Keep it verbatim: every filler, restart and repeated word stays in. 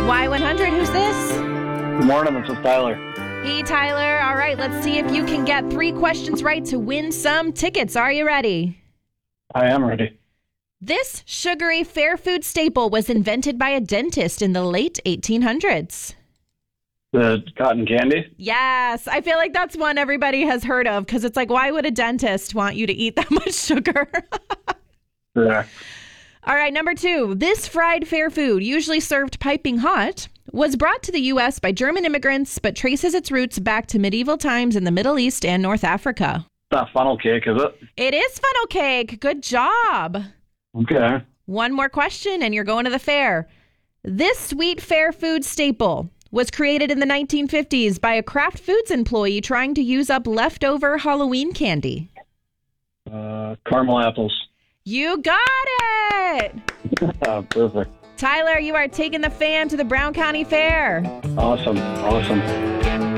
Y one hundred, who's this? Good morning, this is Tyler. Hey, Tyler. All right, let's see if you can get three questions right to win some tickets. Are you ready? I am ready. This sugary fair food staple was invented by a dentist in the late eighteen hundreds. The cotton candy? Yes, I feel like that's one everybody has heard of because it's like, why would a dentist want you to eat that much sugar? Yeah. All right, number two. This fried fair food, usually served piping hot, was brought to the U S by German immigrants, but traces its roots back to medieval times in the Middle East and North Africa. Not funnel cake, is it? It is funnel cake. Good job. Okay. One more question and you're going to the fair. This sweet fair food staple was created in the nineteen fifties by a Kraft Foods employee trying to use up leftover Halloween candy. Uh, caramel apples. You got it! Oh, perfect. Tyler, you are taking the fam to the Brown County Fair. Awesome. Awesome.